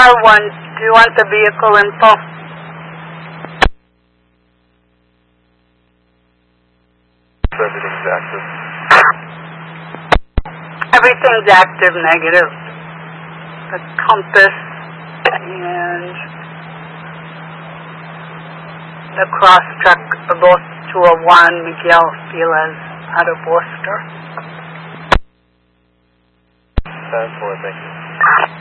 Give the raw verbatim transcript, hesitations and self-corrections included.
car one, do you want the vehicle info? Everything's active. Everything's active, negative. The Compass and the cross truck are both two oh one, Miguel Felez out of Worcester. ten four, thank you.